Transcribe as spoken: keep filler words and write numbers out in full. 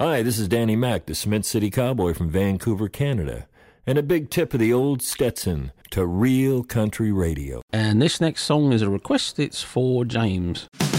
Hi, this is Danny Mac, the Cement City Cowboy from Vancouver, Canada. And a big tip of the old Stetson to Real Country Radio. And this next song is a request. It's for James.